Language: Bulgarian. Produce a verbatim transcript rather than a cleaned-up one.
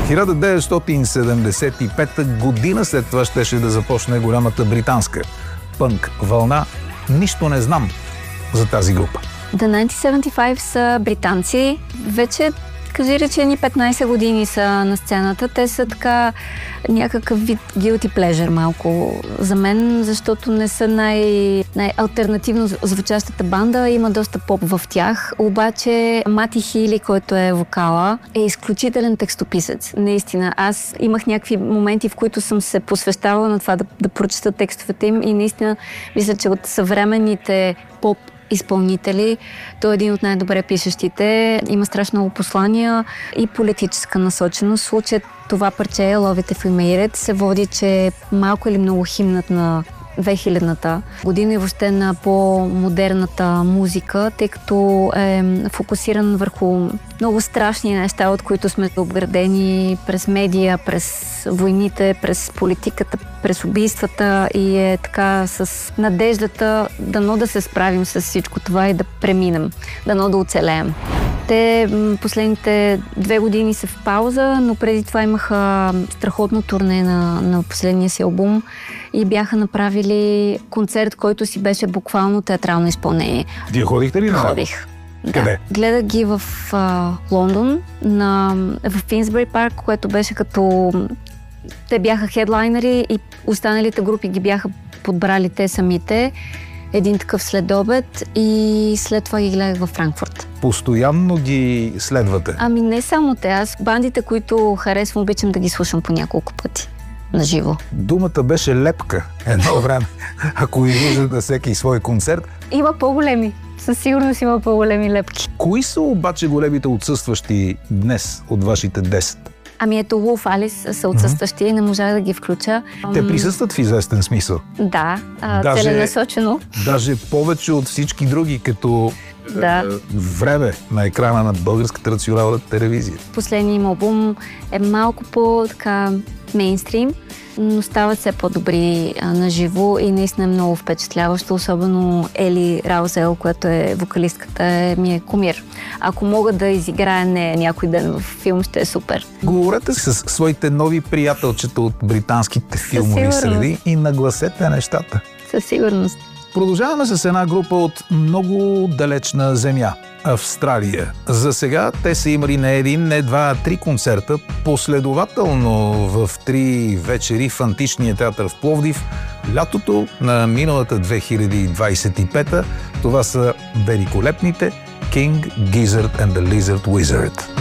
хиляда деветстотин седемдесет и пета година след това щеше да започне голямата британска пънк вълна. Нищо не знам за тази група. The деветнайсет седемдесет и пет са британци. Вече, кажи речени, петнайсет години са на сцената. Те са така някакъв вид guilty pleasure малко за мен, защото не са най- най-алтернативно звучащата банда. Има доста поп в тях. Обаче Мати Хили, който е вокала, е изключителен текстописец. Наистина. Аз имах някакви моменти, в които съм се посвещавала на това да, да прочета текстовете им и наистина мисля, че от съвременните поп изпълнители. Той е един от най-добре пишещите. Има страшно много послания и политическа насоченост. В случая това парче Love It If We Made It се води, че малко или много химнат на две хилядната година и въобще на по-модерната музика, тъй като е фокусиран върху много страшни неща, от които сме обградени през медия, през войните, през политиката, през убийствата и е така с надеждата дано да се справим с всичко това и да преминем, дано да оцелеем. Те последните две години са в пауза, но преди това имаха страхотно турне на, на последния си албум и бяха направили концерт, който си беше буквално театрално изпълнение. Вие ходихте ли на? Ходих. Къде? Да. Гледах ги в а, Лондон, на, в Финсбъри парк, което беше като... Те бяха хедлайнери и останалите групи ги бяха подбрали те самите. Един такъв следобед и след това ги гледах във Франкфурт. Постоянно ги следвате? Ами не само те. Аз бандите, които харесвам, обичам да ги слушам по няколко пъти. На живо. Думата беше лепка едно време. Ако ви виждат на всеки свой концерт. Има по-големи. Със сигурност има по-големи лепки. Кои са обаче големите отсъстващи днес от вашите десет? Ами ето Wolf Alice са отсъстващи и не можах да ги включа. Те присъстват в известен смисъл. Да, а, даже, целенасочено. Даже повече от всички други, като да. е, време на екрана на Българската национална телевизия. Последният им албум е малко по-така мейнстрим, но стават все по-добри на живо и наистина е много впечатляващо, особено Ели Раузел, която е вокалистката, е, ми е кумир. Ако мога да изиграя нея някой ден в филм, ще е супер. Говорете с своите нови приятелчета от британските филмови среди и нагласете нещата. Със сигурност. Продължаваме с една група от много далечна земя – Австралия. За сега те са имали не един, не два, а три концерта, последователно в три вечери в Античния театър в Пловдив, лятото на миналата две хиляди двадесет и пета. Това са великолепните King Gizzard and the Lizard Wizard.